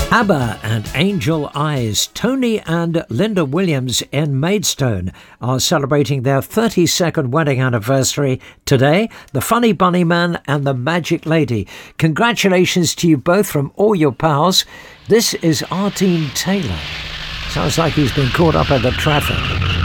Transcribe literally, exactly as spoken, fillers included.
ABBA and Angel Eyes. Tony and Linda Williams in Maidstone are celebrating their thirty-second wedding anniversary today. The Funny Bunny Man and the Magic Lady. Congratulations to you both from all your pals. This is Artine Taylor. Sounds like he's been caught up in the traffic.